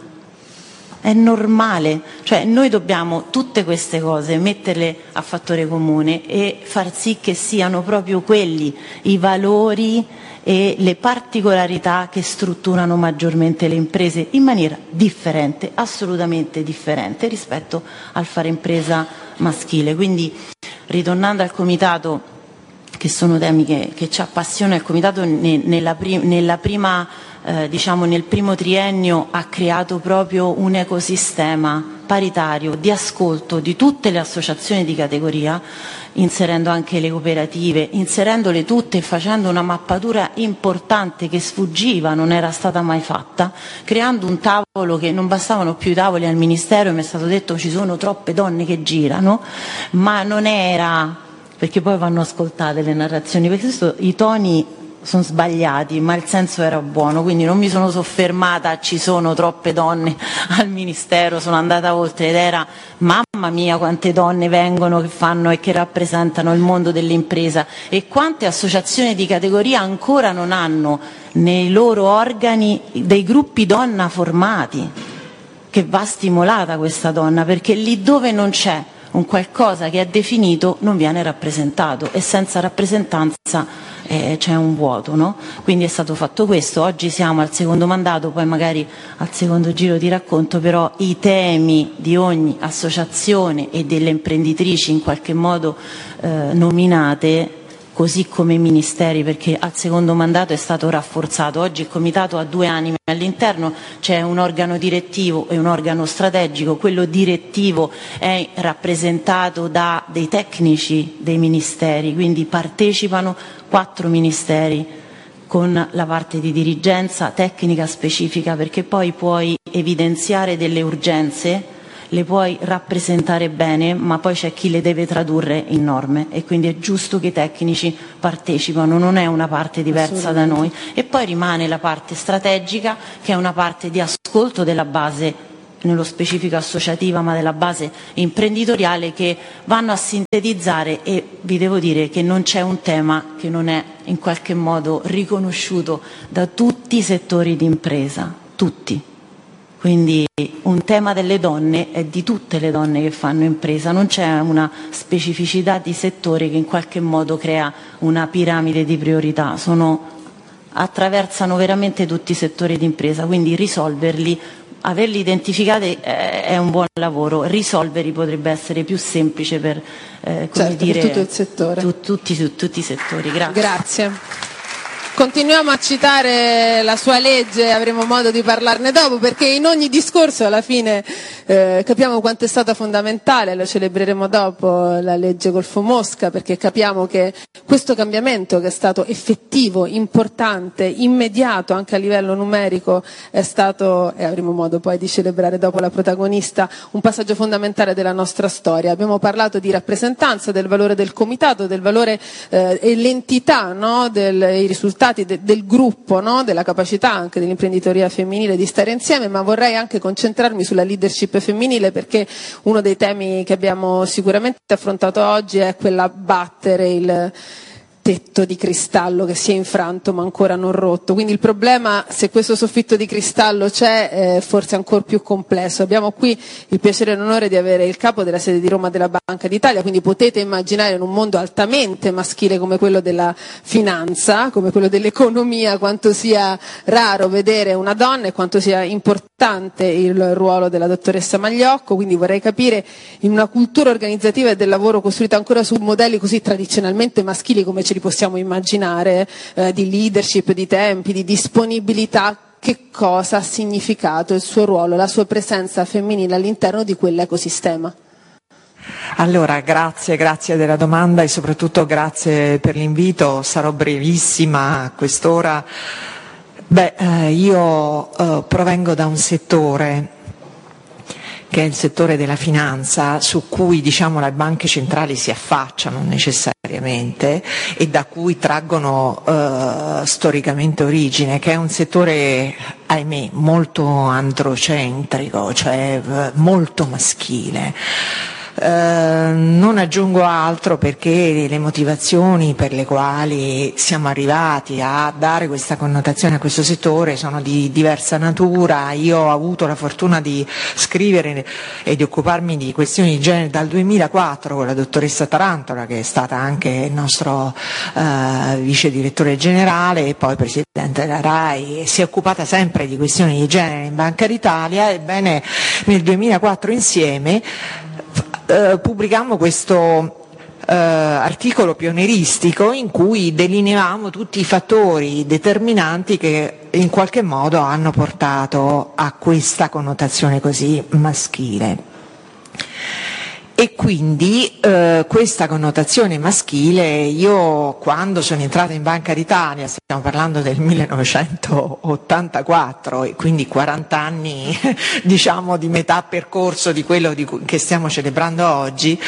È normale, cioè noi dobbiamo tutte queste cose metterle a fattore comune e far sì che siano proprio quelli i valori e le particolarità che strutturano maggiormente le imprese in maniera differente, assolutamente differente rispetto al fare impresa maschile. Quindi, ritornando al comitato, che sono temi che, che ci appassiona, il comitato ne, nella, prim, nella prima, eh, diciamo nel primo triennio ha creato proprio un ecosistema paritario di ascolto di tutte le associazioni di categoria, inserendo anche le cooperative, inserendole tutte e facendo una mappatura importante che sfuggiva, non era stata mai fatta, creando un tavolo che non bastavano più i tavoli al Ministero, e mi è stato detto ci sono troppe donne che girano, ma non era, perché poi vanno ascoltate le narrazioni, perché questo, i toni sono sbagliati, ma il senso era buono, quindi non mi sono soffermata ci sono troppe donne al Ministero, sono andata oltre ed era mamma mia quante donne vengono che fanno e che rappresentano il mondo dell'impresa, e quante associazioni di categoria ancora non hanno nei loro organi dei gruppi donna formati, che va stimolata questa donna, perché lì dove non c'è un qualcosa che è definito non viene rappresentato, e senza rappresentanza eh, c'è un vuoto, no? Quindi è stato fatto questo, oggi siamo al secondo mandato, poi magari al secondo giro ti racconto, però i temi di ogni associazione e delle imprenditrici in qualche modo eh, nominate, così come i ministeri, perché al secondo mandato è stato rafforzato. Oggi il comitato ha due anime all'interno, c'è un organo direttivo e un organo strategico. Quello direttivo è rappresentato da dei tecnici dei ministeri, quindi partecipano quattro ministeri con la parte di dirigenza tecnica specifica, perché poi puoi evidenziare delle urgenze, le puoi rappresentare bene, ma poi c'è chi le deve tradurre in norme e quindi è giusto che i tecnici partecipano, non è una parte diversa da noi. E poi rimane la parte strategica, che è una parte di ascolto della base, nello specifico associativa, ma della base imprenditoriale, che vanno a sintetizzare, e vi devo dire che non c'è un tema che non è in qualche modo riconosciuto da tutti i settori di impresa, tutti. Quindi un tema delle donne è di tutte le donne che fanno impresa, non c'è una specificità di settore che in qualche modo crea una piramide di priorità, sono, attraversano veramente tutti i settori di impresa, quindi risolverli, averli identificati è un buon lavoro, risolverli potrebbe essere più semplice per, eh, come certo, dire, per tutto il settore. Tu, tutti, tutti i settori. Grazie. Grazie. Continuiamo a citare la sua legge, avremo modo di parlarne dopo, perché in ogni discorso alla fine eh, capiamo quanto è stata fondamentale, lo celebreremo dopo, la legge Golfo-Mosca, perché capiamo che questo cambiamento, che è stato effettivo, importante, immediato anche a livello numerico, è stato, e avremo modo poi di celebrare dopo la protagonista, un passaggio fondamentale della nostra storia. Abbiamo parlato di rappresentanza, del valore del comitato, del valore eh, e l'entità, no, dei risultati De, del gruppo, no? Della capacità anche dell'imprenditoria femminile di stare insieme, ma vorrei anche concentrarmi sulla leadership femminile, perché uno dei temi che abbiamo sicuramente affrontato oggi è quella battere il tetto di cristallo che si è infranto ma ancora non rotto. Quindi il problema, se questo soffitto di cristallo c'è, è forse ancora più complesso. Abbiamo qui il piacere e l'onore di avere il capo della sede di Roma della Banca d'Italia, quindi potete immaginare in un mondo altamente maschile come quello della finanza, come quello dell'economia, quanto sia raro vedere una donna e quanto sia importante il ruolo della dottoressa Magliocco. Quindi vorrei capire, in una cultura organizzativa e del lavoro costruita ancora su modelli così tradizionalmente maschili come ce li possiamo immaginare, eh, di leadership, di tempi, di disponibilità, che cosa ha significato il suo ruolo, la sua presenza femminile all'interno di quell'ecosistema? Allora, grazie, grazie della domanda e soprattutto grazie per l'invito. Sarò brevissima a quest'ora. Beh, eh, io eh, provengo da un settore che è il settore della finanza, su cui, diciamo, le banche centrali si affacciano necessariamente e da cui traggono eh, storicamente origine, che è un settore, ahimè, molto androcentrico, cioè eh, molto maschile. Eh, non aggiungo altro, perché le motivazioni per le quali siamo arrivati a dare questa connotazione a questo settore sono di diversa natura. Io ho avuto la fortuna di scrivere e di occuparmi di questioni di genere dal duemilaquattro con la dottoressa Tarantola, che è stata anche il nostro eh, vice direttore generale e poi presidente della RAI, e si è occupata sempre di questioni di genere in Banca d'Italia. Ebbene, nel duemilaquattro insieme Uh, pubblicammo questo uh, articolo pionieristico in cui delineavamo tutti i fattori determinanti che in qualche modo hanno portato a questa connotazione così maschile. E quindi eh, questa connotazione maschile, io quando sono entrata in Banca d'Italia, stiamo parlando del millenovecentottantaquattro, e quindi quaranta anni diciamo di metà percorso di quello di cui, che stiamo celebrando oggi,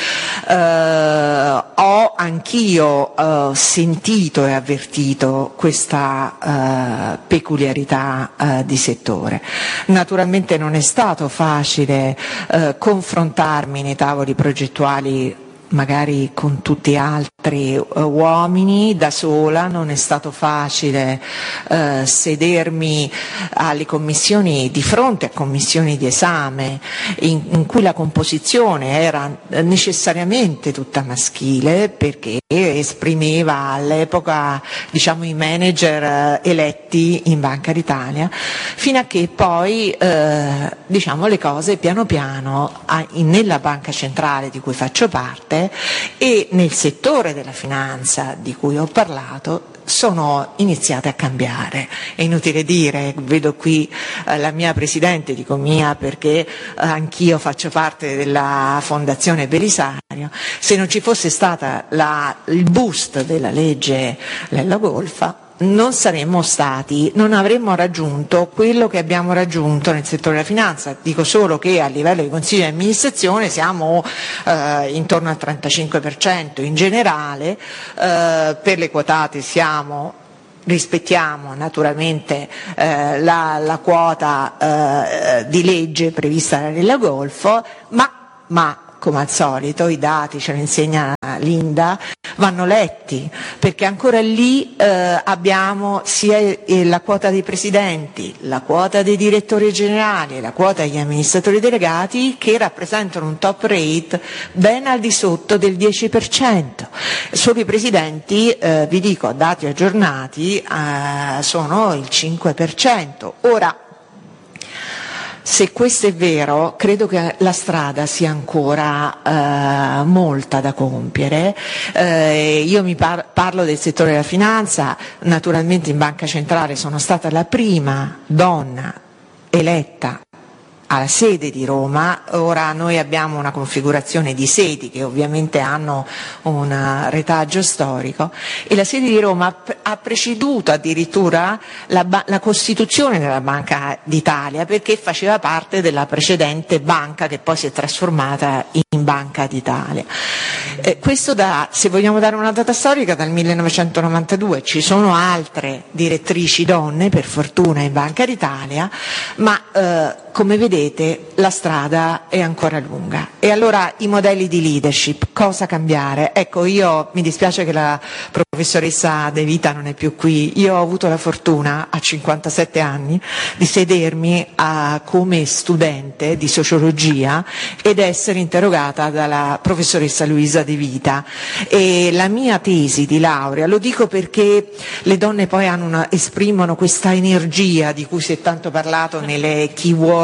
eh, ho anch'io eh, sentito e avvertito questa eh, peculiarità eh, di settore. Naturalmente non è stato facile eh, confrontarmi nei tavoli progettuali magari con tutti altri altri uh, uomini, da sola, non è stato facile uh, sedermi alle commissioni, di fronte a commissioni di esame in, in cui la composizione era necessariamente tutta maschile, perché esprimeva all'epoca, diciamo, i manager uh, eletti in Banca d'Italia, fino a che poi uh, diciamo le cose piano piano a, in, nella Banca Centrale di cui faccio parte e nel settore della finanza di cui ho parlato sono iniziate a cambiare. È inutile dire, vedo qui eh, la mia Presidente, dico mia perché eh, anch'io faccio parte della Fondazione Belisario, se non ci fosse stata la, il boost della legge Lella Golfa non saremmo stati, non avremmo raggiunto quello che abbiamo raggiunto nel settore della finanza. Dico solo che a livello di consiglio di amministrazione siamo eh, intorno al trentacinque per cento in generale, eh, per le quotate siamo rispettiamo naturalmente eh, la, la quota eh, di legge prevista dalla Lella Golfo, ma, ma come al solito i dati, ce lo insegna Linda, vanno letti, perché ancora lì eh, abbiamo sia la quota dei presidenti, la quota dei direttori generali, la quota degli amministratori delegati che rappresentano un top rate ben al di sotto del dieci per cento. Solo i presidenti, eh, vi dico, a dati aggiornati, eh, sono il cinque per cento. Ora, se questo è vero, credo che la strada sia ancora eh, molta da compiere. Eh, io mi par- parlo del settore della finanza, naturalmente in Banca Centrale sono stata la prima donna eletta alla sede di Roma. Ora noi abbiamo una configurazione di sedi che ovviamente hanno un retaggio storico e la sede di Roma ha preceduto addirittura la, ba- la costituzione della Banca d'Italia, perché faceva parte della precedente banca che poi si è trasformata in Banca d'Italia. Eh, questo da, se vogliamo dare una data storica, dal millenovecentonovantadue. Ci sono altre direttrici donne, per fortuna, in Banca d'Italia, ma eh, come vedete la strada è ancora lunga. E allora i modelli di leadership, cosa cambiare? Ecco, io mi dispiace che la professoressa De Vita non è più qui. Io ho avuto la fortuna a cinquantasette anni di sedermi a, come studente di sociologia ed essere interrogata dalla professoressa Luisa De Vita, e la mia tesi di laurea, lo dico perché le donne poi hanno una, esprimono questa energia di cui si è tanto parlato nelle keyword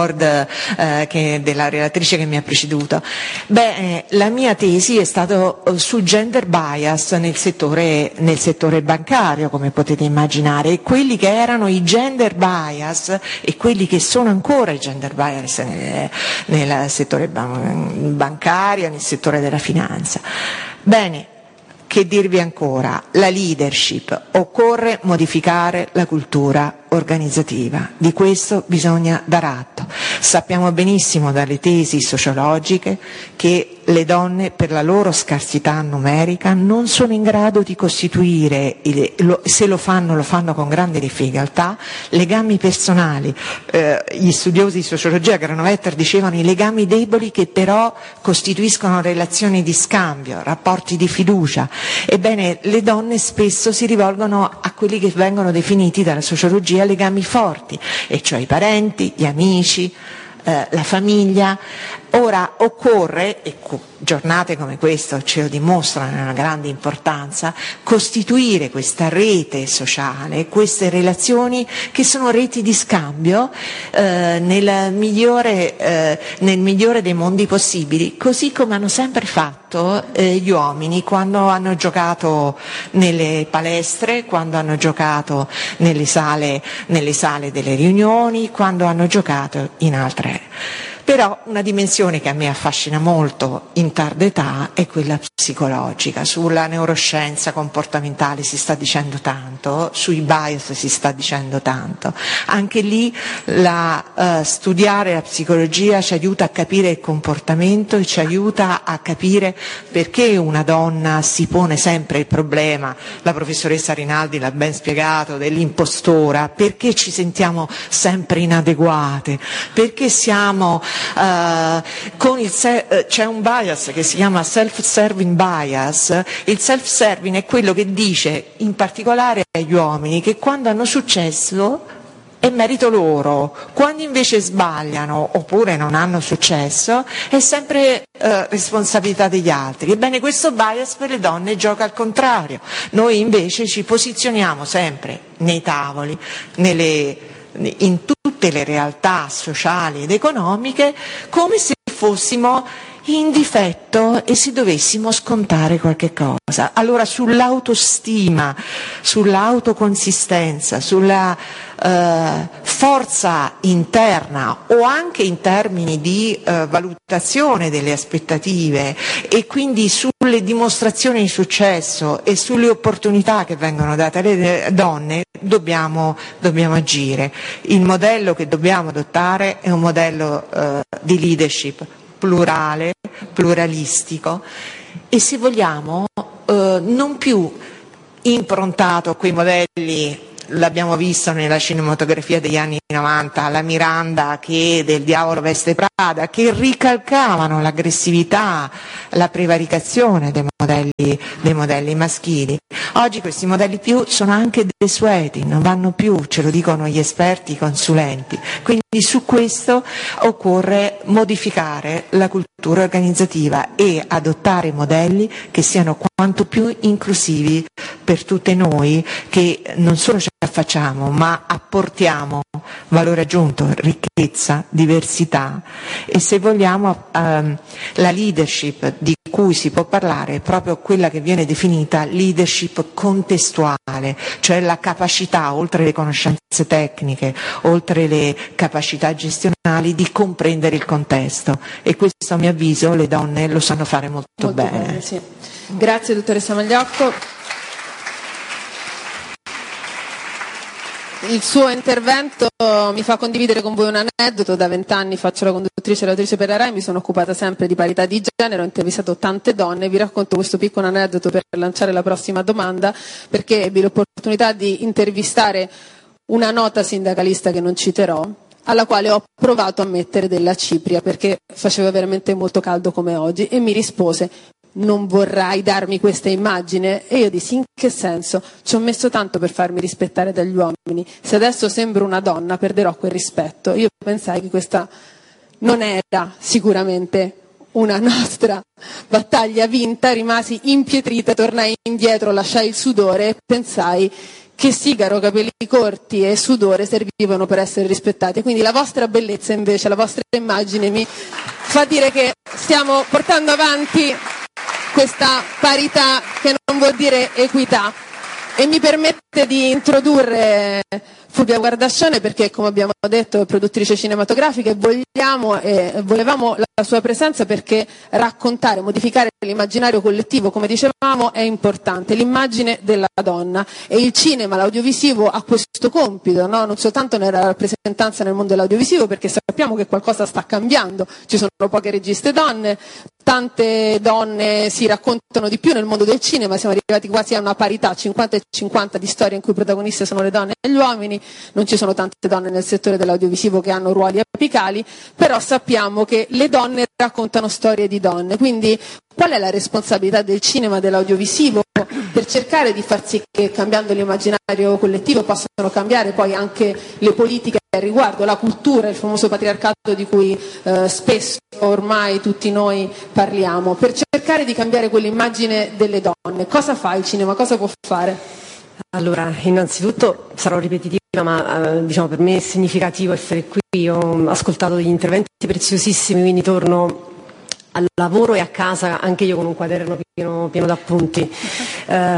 eh, che, della relatrice che mi ha preceduto. Beh, eh, la mia tesi è stata eh, sul gender bias nel settore, nel settore bancario, come potete immaginare, e quelli che erano i gender bias e quelli che sono ancora i gender bias nel, nel settore ban- bancario, nel settore della finanza. Bene, che dirvi ancora? La leadership, occorre modificare la cultura organizzativa, di questo bisogna dar atto. Sappiamo benissimo dalle tesi sociologiche che le donne, per la loro scarsità numerica, non sono in grado di costituire, se lo fanno lo fanno con grande difficoltà, legami personali. Eh, gli studiosi di sociologia, Granovetter, dicevano i legami deboli che però costituiscono relazioni di scambio, rapporti di fiducia. Ebbene, le donne spesso si rivolgono a quelli che vengono definiti dalla sociologia legami forti, e cioè i parenti, gli amici, eh, la famiglia. Ora occorre, e giornate come questa ce lo dimostrano, è una grande importanza, costituire questa rete sociale, queste relazioni che sono reti di scambio eh, nel, migliore, eh, nel migliore dei mondi possibili, così come hanno sempre fatto eh, gli uomini quando hanno giocato nelle palestre, quando hanno giocato nelle sale, nelle sale delle riunioni, quando hanno giocato in altre. Però una dimensione che a me affascina molto in tarda età è quella psicologica. Sulla neuroscienza comportamentale si sta dicendo tanto, sui bias si sta dicendo tanto. Anche lì la, uh, studiare la psicologia ci aiuta a capire il comportamento e ci aiuta a capire perché una donna si pone sempre il problema, la professoressa Rinaldi l'ha ben spiegato, dell'impostora, perché ci sentiamo sempre inadeguate, perché siamo Uh, con il se- uh, c'è un bias che si chiama self-serving bias. Il self-serving è quello che dice in particolare agli uomini che quando hanno successo è merito loro, quando invece sbagliano oppure non hanno successo è sempre eh, responsabilità degli altri. Ebbene, questo bias per le donne gioca al contrario. Noi invece ci posizioniamo sempre nei tavoli, nelle, in tutte le realtà sociali ed economiche come se fossimo in difetto e se dovessimo scontare qualche cosa. Allora sull'autostima, sull'autoconsistenza, sulla eh, forza interna o anche in termini di eh, valutazione delle aspettative e quindi sulle dimostrazioni di successo e sulle opportunità che vengono date alle donne dobbiamo, dobbiamo agire. Il modello che dobbiamo adottare è un modello eh, di leadership plurale, pluralistico e se vogliamo eh, non più improntato a quei modelli, l'abbiamo visto nella cinematografia degli anni novanta, la Miranda che del diavolo veste Prada, che ricalcavano l'aggressività, la prevaricazione dei modelli, dei modelli maschili. Oggi questi modelli più sono anche desueti, non vanno più, ce lo dicono gli esperti, i consulenti. Quindi su questo occorre modificare la cultura organizzativa e adottare modelli che siano quanto più inclusivi per tutte noi, che non solo ce la facciamo ma apportiamo valore aggiunto, ricchezza, diversità e se vogliamo ehm, la leadership di cui si può parlare è proprio quella che viene definita leadership contestuale, cioè la capacità, oltre le conoscenze tecniche, oltre le capacità gestionali, di comprendere il contesto e questo a mio avviso le donne lo sanno fare molto, molto bene. bene sì. Grazie dottoressa Magliocco. Il suo intervento mi fa condividere con voi un aneddoto. Da vent'anni faccio la conduttrice e l'autrice per la Rai, mi sono occupata sempre di parità di genere, ho intervistato tante donne. Vi racconto questo piccolo aneddoto per lanciare la prossima domanda, perché ebbi l'opportunità di intervistare una nota sindacalista che non citerò, alla quale ho provato a mettere della cipria perché faceva veramente molto caldo come oggi e mi rispose: non vorrai darmi questa immagine? E io dissi: in che senso? Ci ho messo tanto per farmi rispettare dagli uomini, se adesso sembro una donna perderò quel rispetto. Io pensai che questa non era sicuramente una nostra battaglia vinta, rimasi impietrita, tornai indietro, lasciai il sudore e pensai che sigaro, capelli corti e sudore servivano per essere rispettati. Quindi la vostra bellezza invece, la vostra immagine mi fa dire che stiamo portando avanti questa parità che non vuol dire equità e mi permette di introdurre Fulvia Guardascione perché, come abbiamo detto, è produttrice cinematografica e vogliamo e volevamo la sua presenza perché raccontare, modificare l'immaginario collettivo, come dicevamo, è importante. L'immagine della donna e il cinema, l'audiovisivo ha questo compito, no? Non soltanto nella rappresentanza nel mondo dell'audiovisivo, perché sappiamo che qualcosa sta cambiando, ci sono poche registe donne, tante donne si raccontano di più nel mondo del cinema, siamo arrivati quasi a una parità cinquanta e cinquanta di storie in cui i protagonisti sono le donne e gli uomini, non ci sono tante donne nel settore dell'audiovisivo che hanno ruoli apicali, però sappiamo che le donne raccontano storie di donne, quindi qual è la responsabilità del cinema e dell'audiovisivo per cercare di far sì che, cambiando l'immaginario collettivo, possano cambiare poi anche le politiche al riguardo, la cultura, il famoso patriarcato di cui eh, spesso ormai tutti noi parliamo, per cercare di cambiare quell'immagine delle donne? Cosa fa il cinema? Cosa può fare? Allora, innanzitutto sarò ripetitiva, ma eh, diciamo per me è significativo essere qui. Ho ascoltato degli interventi preziosissimi, quindi torno al lavoro e a casa anche io con un quaderno pieno, pieno d'appunti. Eh,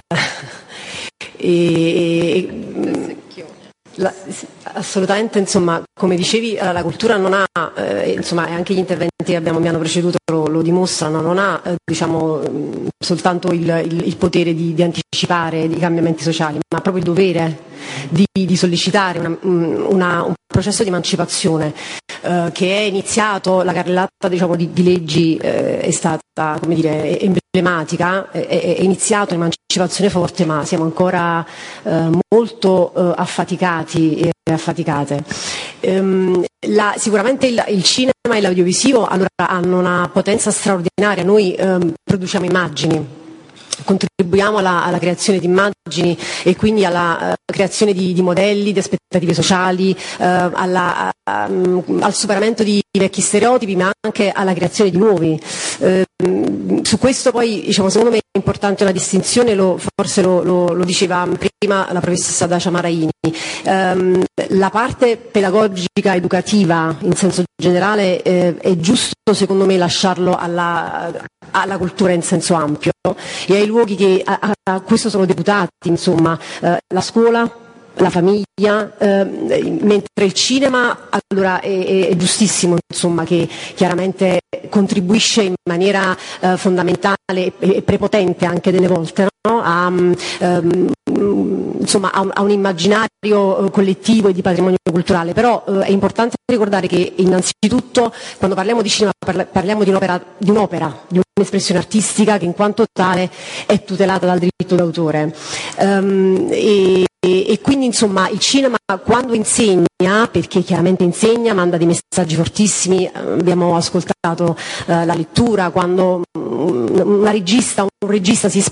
e, e, la, assolutamente, insomma, come dicevi, la cultura non ha, eh, insomma, e anche gli interventi che abbiamo, mi hanno preceduto lo, lo dimostrano, non ha eh, diciamo, soltanto il, il, il potere di, di anticipare i cambiamenti sociali, ma proprio il dovere di, di sollecitare una, una, un processo di emancipazione eh, che è iniziato. La carrellata, diciamo, di, di leggi eh, è stata, come dire, emblematica, è, è iniziato un'emancipazione forte, ma siamo ancora eh, molto eh, affaticati e affaticate. ehm, la, sicuramente il, il cinema e l'audiovisivo allora, hanno una potenza straordinaria. Noi ehm, produciamo immagini, contribuiamo alla, alla creazione di immagini e quindi alla uh, creazione di, di modelli, di aspettative sociali, uh, alla, a, um, al superamento di vecchi stereotipi, ma anche alla creazione di nuovi. Uh, su questo poi, diciamo, secondo me è importante una distinzione, lo, forse lo, lo, lo diceva prima la professoressa Dacia Maraini. Um, la parte pedagogica, educativa, in senso generale, eh, è giusto secondo me lasciarlo alla, alla cultura in senso ampio e ai luoghi che a, a questo sono deputati, insomma, eh, la scuola, la famiglia, eh, mentre il cinema allora è, è, è giustissimo, insomma, che chiaramente contribuisce in maniera eh, fondamentale e, e prepotente anche delle volte, no? a, um, insomma, a, un, a un immaginario collettivo e di patrimonio culturale, però eh, è importante ricordare che innanzitutto quando parliamo di cinema parla, parliamo di un'opera, di un'opera, di un'espressione artistica che in quanto tale è tutelata dal diritto d'autore. Um, e, e quindi insomma il cinema quando insegna, perché chiaramente insegna, manda dei messaggi fortissimi, abbiamo ascoltato uh, la lettura, quando una regista, un regista si